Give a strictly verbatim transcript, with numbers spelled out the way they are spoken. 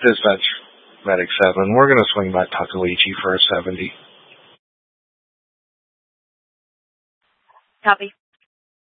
Dispatch Medic seven. We're going to swing by Takalichi for a seventy. Copy.